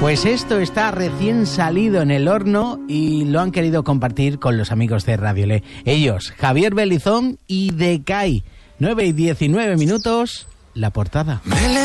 Pues esto está recién salido en el horno y lo han querido compartir con los amigos de Radio Le. Ellos, Javier Belizón y Decay. 9:19, la portada.